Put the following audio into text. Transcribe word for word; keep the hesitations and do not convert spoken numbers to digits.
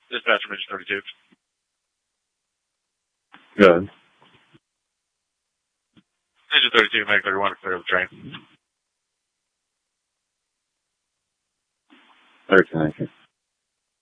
Dispatch from engine thirty-two. Good. Engine thirty-two, Meg thirty-one to clear the train. Okay.